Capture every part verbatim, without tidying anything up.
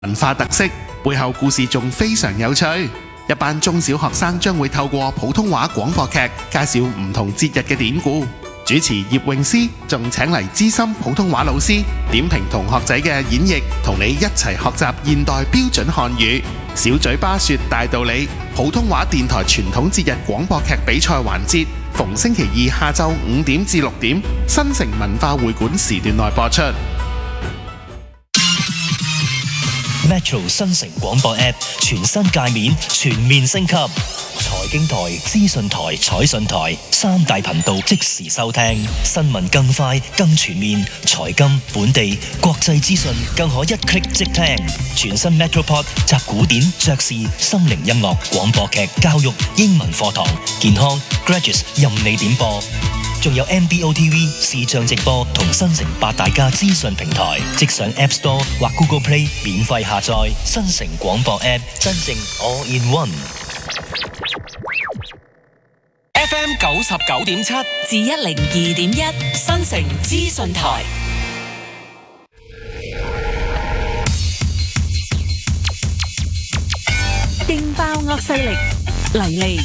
文化特色，背後故事仲非常有趣。一班中小學生將會透過普通話廣播劇介紹唔同節日嘅典故。主持葉詠詩仲請嚟資深普通話老師點評同學仔嘅演繹，同你一齊學習現代標準漢語。小嘴巴說大道理，普通話電台傳統節日廣播劇比賽環節，逢星期二下晝五點至六點，新城文化會館時段內播出。 Metro 新城廣播 App 全新界面全面升級，財經台、資訊台、彩訊台三大頻道即時收聽，新聞更快更全面，財金、本地、國際資訊更可一 click 即聽。全新 Metropod 集古典、爵士、心靈音樂、廣播劇、教育、英文課堂、健康、Graduates 任你點播。仲有 M B O T V 視像直播同新城八大家資訊平台，即上 App Store 或 Google Play 免費下載新城廣播 App， 真正 All in One。 F M 九十九點七至一零二點一，新城資訊台。 勁爆惡勢力嚟嚟。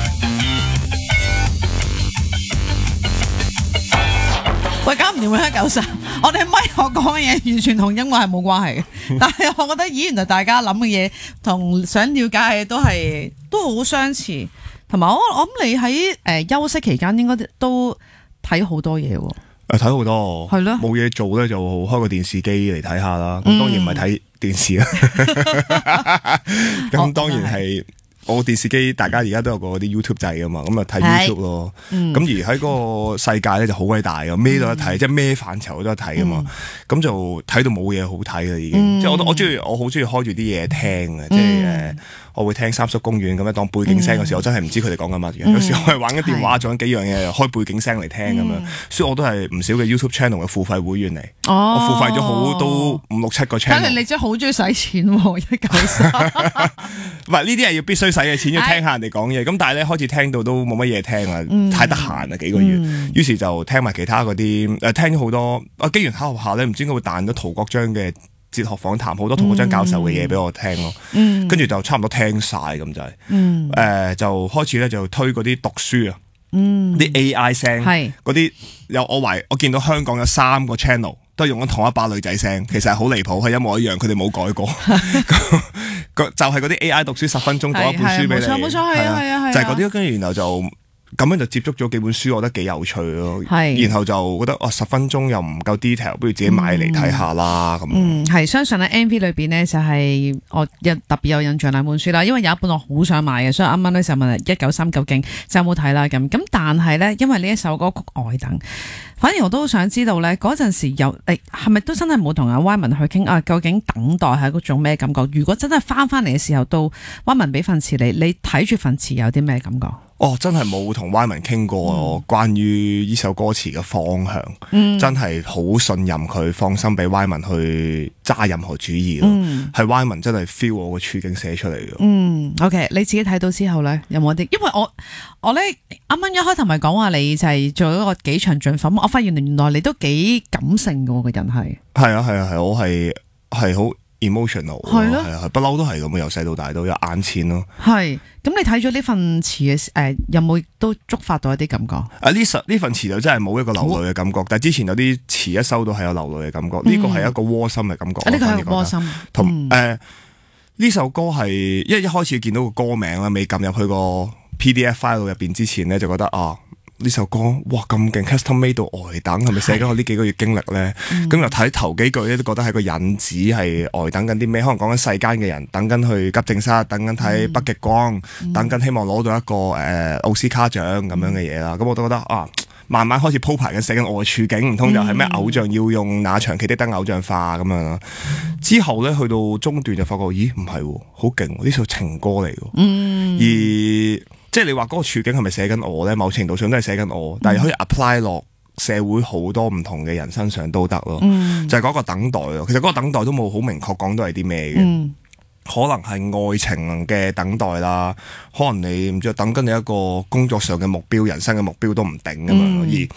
喂，搞唔掂啦，九十，我哋咪我講嘅嘢完全同音樂係冇關係嘅，但係我覺得咦，原來大家諗嘅嘢同想了解嘅都係都好相似，同埋我我諗你喺誒、呃、休息期間應該都睇好多嘢喎。 誒，睇好多，係咯，冇嘢做咧就開個電視機嚟睇下啦。咁、嗯、當然唔係睇電視啦，咁當然係。我電視機大家而家都有個啲 YouTube 掣噶嘛，咁啊睇 YouTube 咯。咁、嗯、而喺嗰個世界咧就好鬼大噶，咩都得睇、嗯，即係咩範疇都得睇噶嘛。咁、嗯、就睇到冇嘢好睇啦，已經。嗯、即係我我中意，我好中意開住啲嘢聽嘅、嗯，即係誒，我會聽三叔公園咁樣當背景聲嘅時候，嗯、我真係唔知佢哋講緊乜嘢。有時我係玩緊電話，做緊幾樣嘢，開背景聲嚟聽咁樣、嗯。所以我都係唔少嘅 YouTube channel 嘅付費會員嚟、哦。我付費咗好都五六七個 channel。睇嚟你真係好中意使錢喎，一九三。唔係呢啲係要必須使嘅錢，要聽下人哋講嘢。咁但係咧開始聽到都冇乜嘢聽啊、嗯，太得閒啦幾個月。於、嗯、是就聽埋其他嗰啲誒，聽咗好多。啊，機緣巧合下咧，唔知點解會彈咗陶國章嘅哲學訪談，好多陶國章教授嘅嘢俾我聽咯。跟、嗯、住就差唔多聽晒咁就係。誒、嗯呃，就開始咧就推嗰啲讀書啊，啲、嗯、A I 聲，嗰啲有我懷我見到香港有三個 channel 都係用緊同一把女仔聲，其實係好離譜，係一模一樣，佢哋冇改過。就係嗰啲 A I 讀書十分鐘讀一本書俾你，冇錯冇錯，係啊係啊係啊，就係嗰啲，跟住然後就咁樣就接觸咗幾本書，我覺得幾有趣咯。然後就覺得哦，十分鐘又唔夠 detail， 不如自己買嚟睇下啦咁。嗯，係相信喺 M V 裏邊呢，就係我特別有印象兩本書啦，因為有一本我好想買嘅，所以啱啱咧就問一九三究竟就有冇睇啦咁。咁但係咧，因為呢一首歌曲《愛等》。反而我都想知道咧，嗰陣時有誒係咪都真係冇同阿 Wyman 去傾啊？究竟等待係嗰種咩感覺？如果真係翻翻嚟嘅時候，到 Wyman 俾份詞你，你睇住份詞有啲咩感覺？哦，真係冇同 Wyman 傾過關於呢首歌詞嘅方向，嗯、真係好信任佢，放心俾 Wyman 去揸任何主意咯。係 Wyman 真係 feel 我個處境寫出嚟嘅。嗯 ，OK， 你自己睇到之後咧，有冇啲？因為我我咧啱啱一開頭咪講話你就係做一個幾場進訪，我發現原來你都幾感性嘅個人係。係啊係啊係，我係係好 emotional， 係咯，係啊，不嬲都係咁，由細到大都有眼淺咯。係，咁你睇咗呢份詞嘅誒，有冇都觸發到一啲感覺？啊，呢份呢份詞就真係冇一個流淚嘅感覺，但係之前有啲詞一收到係有流淚嘅感覺，呢、嗯、個係一個窩心嘅感覺。呢、啊這個係窩心。同誒，呢、嗯呃、首歌係一一開始見到個歌名啦，未撳入去個 P D F file 入邊之前咧，就覺得啊。呢首歌哇咁勁 custom made 到呆等，係咪寫緊我呢幾個月經歷咧？咁又睇頭幾句咧，都覺得係個引子，係呆等緊啲咩？可能講緊世間嘅人等緊去急症室，等緊睇北極光，嗯、等緊希望攞到一個誒、呃、奧斯卡獎咁樣嘅嘢啦。咁我都覺得啊，慢慢開始鋪排緊寫緊我嘅處境，唔通就係咩偶像要用那長期的燈偶像化咁樣啦？之後咧去到中段就發覺，咦唔係，好勁，呢首情歌嚟嘅，嗯，而。即係你話嗰個處境係咪寫緊我咧？某程度上都係寫緊我，但係可以 apply 落社會好多唔同嘅人身上都得咯。嗯、就係、是、嗰個等待咯。其實嗰個等待都冇好明確講到係啲咩嘅，嗯、可能係愛情嘅等待啦，可能你唔知等緊你一個工作上嘅目標、人生嘅目標都唔定㗎嘛。嗯、而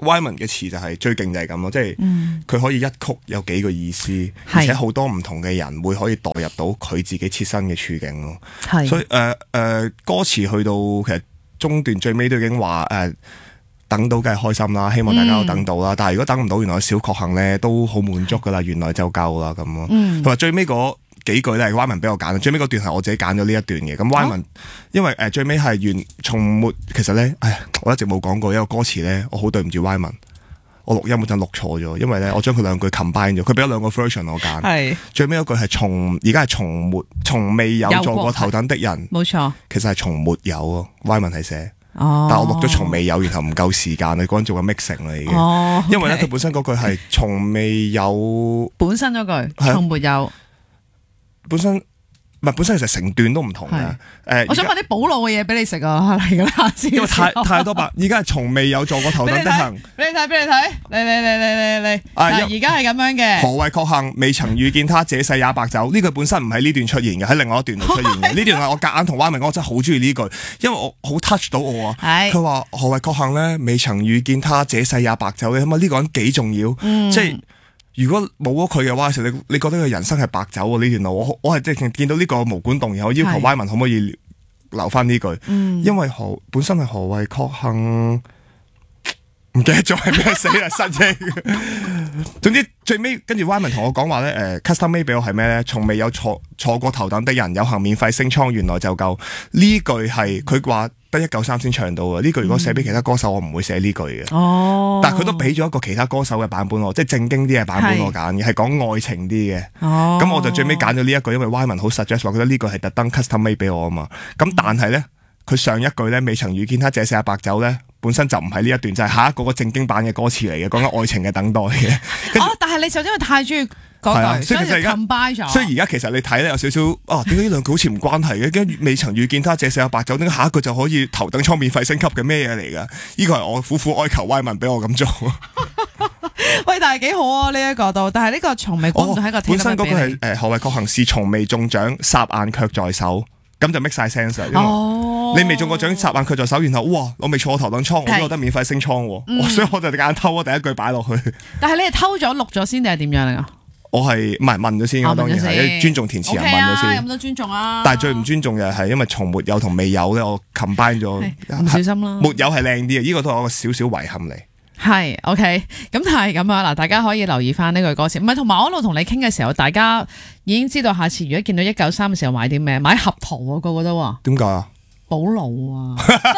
Wyman 嘅詞就係最勁就係咁咯，即係佢可以一曲有幾個意思， 係而且好多唔同嘅人會可以代入到佢自己切身嘅處境咯。 係所以誒誒、呃呃、歌詞去到其實中段最尾都已經話誒、呃、等到梗係開心啦，希望大家都等到啦。嗯、但係如果等唔到，原來有小確幸咧都好滿足噶啦，原來就夠啦咁咯。同埋、嗯、最尾嗰幾句咧係 Wyman 俾我揀，最尾嗰段係我自己揀咗呢一段嘅。咁 Wyman、哦、因為誒、呃、最尾係原從沒，其實咧，唉，我一直冇講過一個歌詞咧，我好對唔住 Wyman， 我錄音嗰陣錄錯咗，因為咧我將佢兩句 combine 咗，佢俾咗兩個 version 我揀，係最尾一句係從而家係從沒從未有做過頭等的人，冇錯，其實係從沒有啊 Wyman 係寫。哦、但係我錄咗從未有，然後唔夠時間，你嗰陣做緊 mixing 啦已經，哦 okay、因為咧佢本身嗰句係從未有，本身嗰句從沒有。本身唔係本身其實成段都唔同嘅。誒、呃，我想問啲補腦嘅嘢俾你食啊，嚟㗎啦，因為太太多白，而家係從未有做過頭等的行。俾你睇，俾你睇，嚟嚟嚟嚟嚟嚟。啊，而家係咁樣嘅。何謂確幸？未曾遇見他，這世也白走。呢句本身唔喺呢段出現嘅，喺另外一段度出現嘅。呢段係我夾硬同 Wyman，我真係好中意呢句，因為我好 touch 到我啊。佢話何謂確幸咧？未曾遇見他，這世也白走。你諗下呢個人幾重要？嗯、即係。如果冇咗佢嘅話，其實你你覺得佢人生係白走喎呢段路，我我係即係見到呢個毛管動，然後要求 Wyman 可唔可以留翻呢句，嗯、因為何本身係何謂確幸，唔記得咗係咩死啦失憶。總之最尾跟住 Wyman 同我講話咧，誒、呃、custom made 俾我係咩咧？從未有坐坐過頭等的人，有幸免費升艙，原來就夠。呢句係佢話得一九三先唱到嘅。呢句如果寫俾其他歌手，我唔會寫呢句嘅。哦，但係佢都俾咗一個其他歌手嘅版本我，即係正經啲嘅版本我揀嘅，係講愛情啲嘅。哦，咁我就最尾揀咗呢一句，因為 Wyman 好 suggest 話覺得呢句係特登 custom made 俾我啊嘛。咁但係咧，佢上一句咧，未曾遇見他這世也白走咧，本身就唔係呢一段，就係、是、下一個個正經版嘅歌詞嚟嘅，講緊愛情嘅等待嘅。哦，但係你就因為太中意嗰句，所以就 combine 咗。所以而家其實你睇咧有少少，啊點解呢兩句好似唔關係嘅？跟住未曾遇見他這世也白走，點解下一句就可以頭等艙免費升級嘅咩嘢嚟㗎？呢個係我苦苦哀求 Wyman 俾我咁做。喂，但係幾好啊呢一、這個都，但係呢個從未估唔到係一個本身嗰個係誒何謂確幸是從未中獎，霎眼卻在手。咁就 make 晒 sense 啦，因為、哦、你未中過獎，霎眼佢在手，然後哇，我未坐過頭等艙，我都有得免費升艙，嗯、所以我就揀偷咗第一句擺落去。但係你係偷咗錄咗先定係點樣嚟㗎？我係唔係問咗先，哦、當然係尊重填詞人問咗先。咁都、okay 啊、尊重啊！但係最唔尊重嘅係因為從沒有同未有咧，我 combine 咗，唔小心啦。沒有係靚啲嘅，呢、這個都係一個少少遺憾嚟。係 OK，咁但係咁啊嗱，大家可以留意翻呢句歌詞。唔係，同埋我一路同你傾嘅時候，大家已經知道下次如果見到一九三嘅時候買啲咩？買合桃啊，個個都話。點解啊？補腦啊！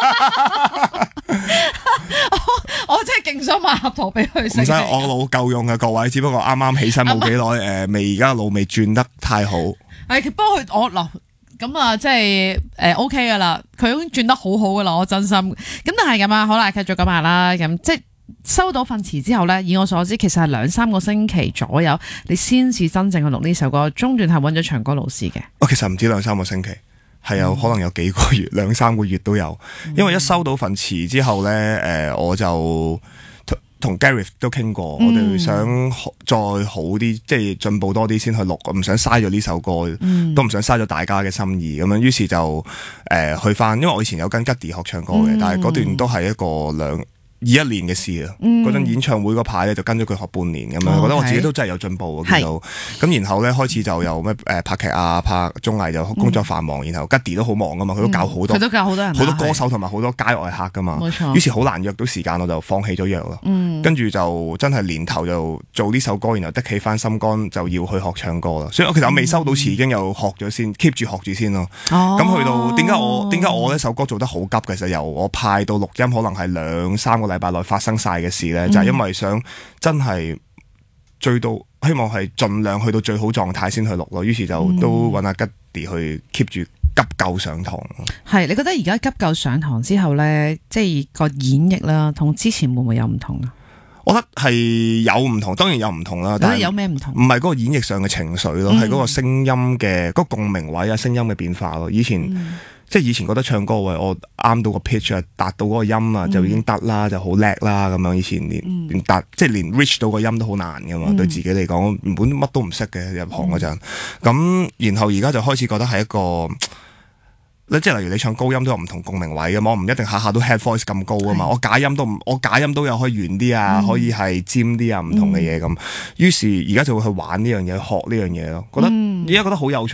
我我真係勁想買合桃俾佢食。唔使，我腦夠用嘅各位，只不過啱啱起身冇幾耐，誒未而家腦未轉得太好。係，不過佢我嗱咁啊，即係誒 OK 噶啦，佢已經轉得好好噶啦，我真心。咁但係咁啊，好啦，繼續咁話啦，咁即係。收到份詞之後呢，以我所知，其實係兩三個星期左右，你先至真正去錄呢首歌。中段係揾咗唱歌老師嘅。哦，其實唔止兩三個星期，係有、嗯、可能有幾個月，兩三個月都有。因為一收到份詞之後呢，誒、呃，我就同 Gary 都傾過，嗯、我哋想再好啲，即係進步多啲先去錄，唔想嘥咗呢首歌，嗯、都唔想嘥咗大家嘅心意咁樣。於是就誒、呃、去翻，因為我以前有跟 Gady 學唱歌嘅，嗯、但係嗰段都係一個兩。二一年嘅事啊，嗰陣、嗯、演唱會嗰排咧就跟咗佢學半年咁樣，哦、覺得我自己都真係有進步啊，見到咁然後咧開始就有咩誒拍劇啊、拍綜藝就工作繁忙，嗯、然後 Gady 都好忙噶嘛，佢都搞好多，佢、嗯、都教好多人，好多歌手同埋好多街外客噶嘛，冇錯。於是好難約到時間，我就放棄咗約咯。嗯、跟住就真係年頭就做呢首歌，然後的起翻心肝就要去學唱歌啦。所以我其實我未收到詞已經有學咗先 keep 住學住先咯。咁、哦、去到點解我點解我呢首歌做得好急？其實由我派到錄音可能係兩三個禮拜內發生晒嘅事咧，嗯、就係因為想真係追到，希望係盡量去到最好狀態先去錄咯。於是就都揾阿 Gady 去 keep 住急救上堂。係，你覺得而家急救上堂之後咧，即係個演繹啦，同之前會唔會有唔同啊？我覺得係有唔同，當然有唔同啦。但係有咩唔同？唔係嗰個演繹上嘅情緒咯，係嗰、嗯、個聲音嘅嗰、嗰個共鳴位啊，聲音嘅變化咯。以前。嗯即係以前覺得唱歌喂，我啱到個 pitch 啊，達到嗰個音啊，就已經得啦，就好叻啦咁樣。以前連、嗯、連達即係連 reach 到個音都好難噶嘛，嗯、對自己嚟講，原本乜都唔識嘅入行嗰陣。咁、嗯、然後而家就開始覺得係一個即係例如你唱高音都有唔同共鳴位嘅嘛，我唔一定下下都 head voice 咁高噶嘛，我假音都唔，我假音都有可以圓啲啊，嗯、可以係尖啲啊，唔同嘅嘢咁。於是而家就會去玩呢樣嘢，學呢樣嘢咯，覺得而家覺得好有趣。